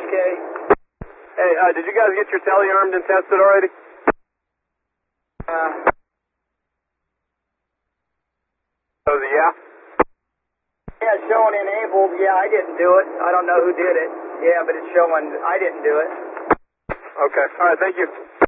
Okay. Hey, did you guys get your tele armed and tested already? Yeah? Yeah, it's showing enabled. Yeah, I didn't do it. I don't know who did it. Yeah, but it's showing I didn't do it. Okay. All right, thank you.